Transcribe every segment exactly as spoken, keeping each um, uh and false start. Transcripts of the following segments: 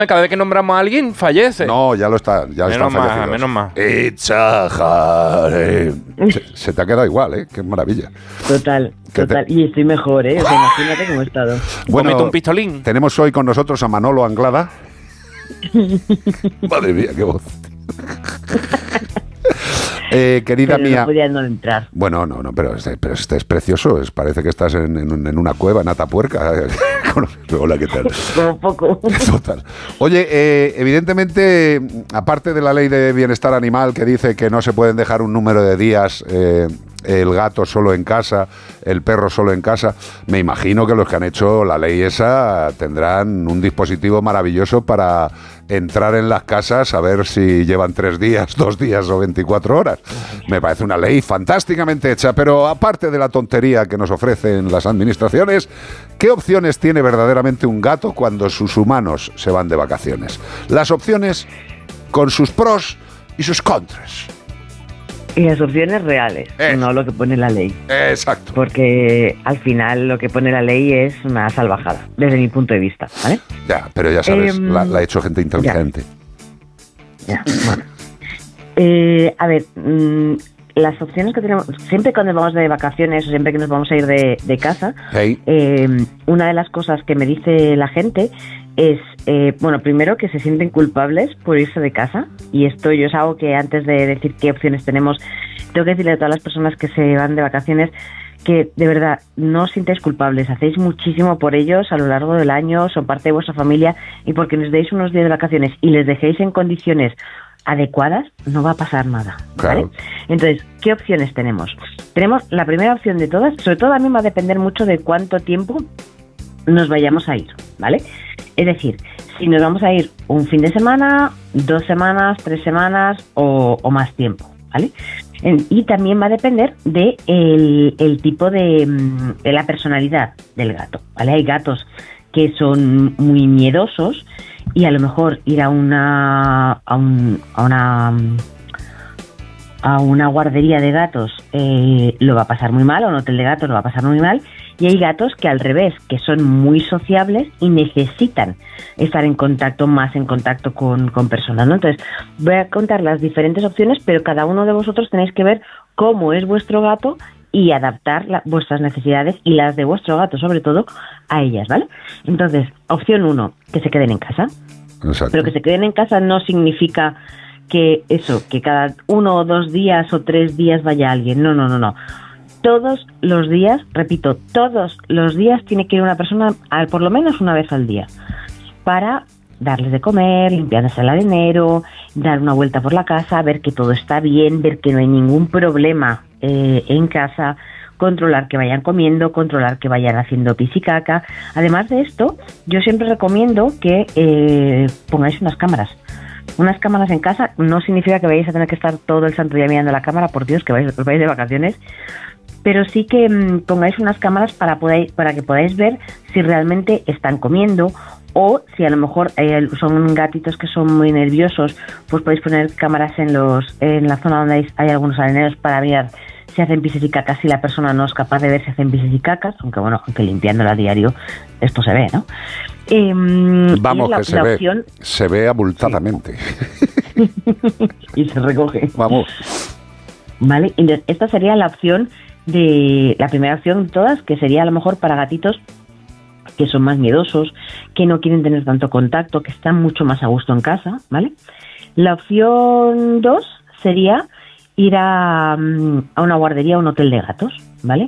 Cada vez que nombramos a alguien, fallece. No, ya lo está, ya menos están fallecidos. Más, menos más. It's a hard... se, se te ha quedado igual, ¿eh? Qué maravilla. Total, ¿Qué total. te... Y estoy mejor, ¿eh? O sea, imagínate cómo he estado. Bueno, Comete un pistolín. Tenemos hoy con nosotros a Manolo Anglada. Madre mía, qué voz. Eh, querida pero mía. No podía no entrar. Bueno, no, no, pero este, pero este es precioso. Es, parece que estás en, en, en una cueva, en Atapuerca. Hola, ¿qué tal? Como poco. Total. Oye, eh, evidentemente, aparte de la ley de bienestar animal que dice que no se pueden dejar un número de días eh, el gato solo en casa, el perro solo en casa, me imagino que los que han hecho la ley esa tendrán un dispositivo maravilloso para entrar en las casas a ver si llevan tres días, dos días o veinticuatro horas. Me parece una ley fantásticamente hecha, pero aparte de la tontería que nos ofrecen las administraciones, ¿qué opciones tiene verdaderamente un gato cuando sus humanos se van de vacaciones? Las opciones con sus pros y sus contras. Y las opciones reales, Es. no lo que pone la ley. Exacto. Porque al final lo que pone la ley es una salvajada, desde mi punto de vista, ¿vale? Ya, pero ya sabes, Eh, la, la ha hecho gente inteligente. Ya, bueno. Eh, a ver, mmm, las opciones que tenemos, siempre cuando vamos de vacaciones o siempre que nos vamos a ir de, de casa, Hey. eh, una de las cosas que me dice la gente es, eh, bueno, primero que se sienten culpables por irse de casa, y esto yo es algo que antes de decir qué opciones tenemos, tengo que decirle a todas las personas que se van de vacaciones que de verdad no os sintáis culpables, hacéis muchísimo por ellos a lo largo del año, son parte de vuestra familia, y porque les deis unos días de vacaciones y les dejéis en condiciones adecuadas, no va a pasar nada, ¿vale? Claro. Entonces, ¿qué opciones tenemos? Tenemos la primera opción de todas, sobre todo también va a depender mucho de cuánto tiempo nos vayamos a ir, ¿vale? Es decir, si nos vamos a ir un fin de semana, dos semanas, tres semanas o, o más tiempo, ¿vale? En, y también va a depender de el, el tipo de, de la personalidad del gato, ¿vale? Hay gatos que son muy miedosos y a lo mejor ir a una a, un, a una a una guardería de gatos eh, lo va a pasar muy mal, o un hotel de gatos lo va a pasar muy mal, y hay gatos que al revés, que son muy sociables y necesitan estar en contacto, más en contacto con, con personas, ¿no? Entonces, voy a contar las diferentes opciones, pero cada uno de vosotros tenéis que ver cómo es vuestro gato y adaptar la, vuestras necesidades y las de vuestro gato, sobre todo, a ellas, ¿vale? Entonces, opción uno, que se queden en casa. Exacto. Pero que se queden en casa no significa que eso, que cada uno o dos días o tres días vaya alguien. No, no, no, no. Todos los días, repito, todos los días tiene que ir una persona, al, por lo menos una vez al día, para darles de comer, limpiarles el arenero, dar una vuelta por la casa, ver que todo está bien, ver que no hay ningún problema eh, en casa, controlar que vayan comiendo, controlar que vayan haciendo pis y caca. Además de esto, yo siempre recomiendo que eh, pongáis unas cámaras. Unas cámaras en casa no significa que vayáis a tener que estar todo el santo día mirando la cámara, por Dios, que vais, os vais de vacaciones, pero sí que mmm, pongáis unas cámaras para, podáis, para que podáis ver si realmente están comiendo, o si a lo mejor eh, son gatitos que son muy nerviosos, pues podéis poner cámaras en los en la zona donde hay, hay algunos areneros para mirar si hacen pises y cacas, si la persona no es capaz de ver si hacen pises y cacas, aunque bueno, aunque limpiándola a diario esto se ve, ¿no? Eh, Vamos, la, que se la ve, opción... se ve abultadamente. Sí. Y se recoge. Vamos. Vale, entonces esta sería la opción de, la primera opción de todas, que sería a lo mejor para gatitos que son más miedosos, que no quieren tener tanto contacto, que están mucho más a gusto en casa, ¿vale? La opción dos sería ir a, a una guardería, a un hotel de gatos, ¿vale?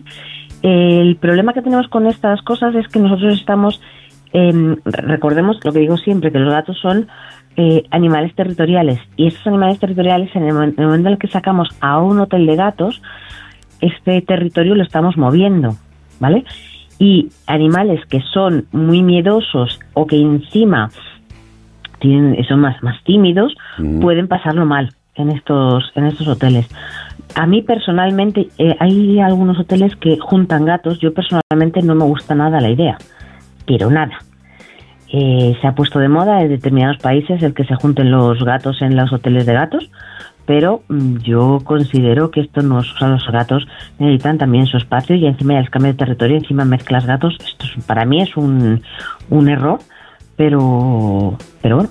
El problema que tenemos con estas cosas es que nosotros estamos, eh, recordemos lo que digo siempre, que los gatos son eh, animales territoriales, y estos animales territoriales, en el, en el momento en el que sacamos a un hotel de gatos, este territorio lo estamos moviendo, ¿vale? Y animales que son muy miedosos o que encima tienen, son más, más tímidos, mm. pueden pasarlo mal en estos en estos hoteles. A mí personalmente eh, hay algunos hoteles que juntan gatos. Yo personalmente no me gusta nada la idea, pero nada. Eh, se ha puesto de moda en determinados países el que se junten los gatos en los hoteles de gatos, pero mm, yo considero que esto no es, o sea, los gatos necesitan también su espacio, y encima ya el cambio de territorio, encima mezclas gatos. Esto es, para mí es un, un error, pero pero bueno,